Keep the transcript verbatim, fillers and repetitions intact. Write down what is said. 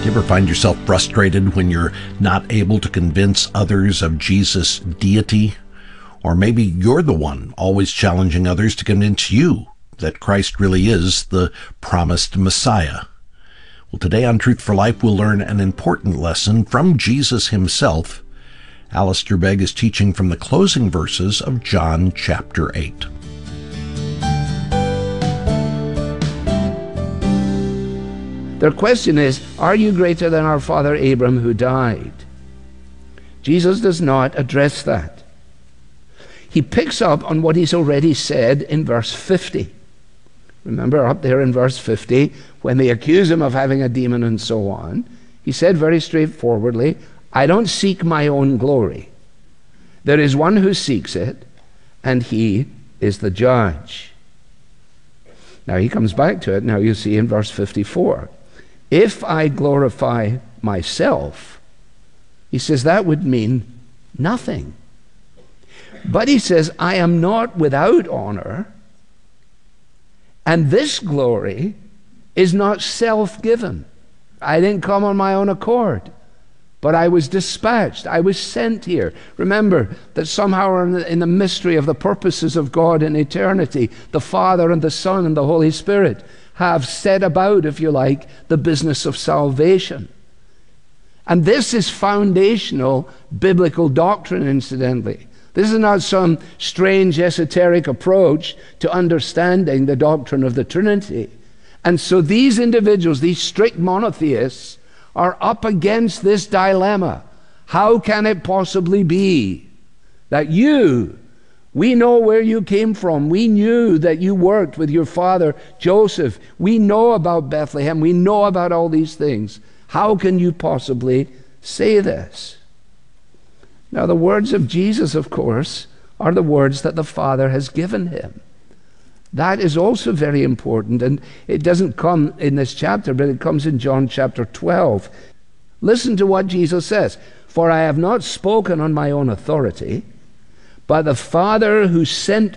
You ever find yourself frustrated when you're not able to convince others of Jesus' deity? Or maybe you're the one always challenging others to convince you that Christ really is the promised Messiah. Well, today on Truth for Life, we'll learn an important lesson from Jesus himself. Alistair Begg is teaching from the closing verses of John chapter eight. Their question is, are you greater than our father Abram who died? Jesus does not address that. He picks up on what he's already said in verse fifty. Remember up there in verse fifty, when they accuse him of having a demon and so on, he said very straightforwardly, I don't seek my own glory. There is one who seeks it, and he is the judge. Now he comes back to it, now you see in verse fifty-four. If I glorify myself, he says that would mean nothing. But he says, I am not without honor, and this glory is not self-given. I didn't come on my own accord, but I was dispatched. I was sent here. Remember that somehow in the, in the mystery of the purposes of God in eternity, the Father and the Son and the Holy Spirit have set about, if you like, the business of salvation. And this is foundational biblical doctrine, incidentally. This is not some strange esoteric approach to understanding the doctrine of the Trinity. And so these individuals, these strict monotheists, are up against this dilemma. How can it possibly be that you, we know where you came from. We knew that you worked with your father Joseph. We know about Bethlehem. We know about all these things. How can you possibly say this? Now, the words of Jesus, of course, are the words that the Father has given him. That is also very important, and it doesn't come in this chapter, but it comes in John chapter twelve. Listen to what Jesus says. For I have not spoken on my own authority, but the Father who sent